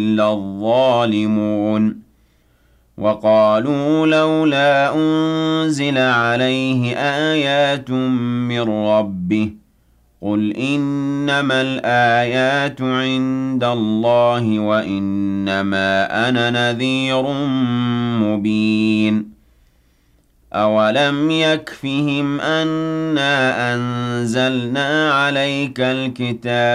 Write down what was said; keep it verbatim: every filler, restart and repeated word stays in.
إلا الظالمون وقالوا لولا أنزل عليه آيات من ربه قل إنما الآيات عند الله وإنما أنا نذير مبين أولم يكفهم أنا أنزلنا عليك الكتاب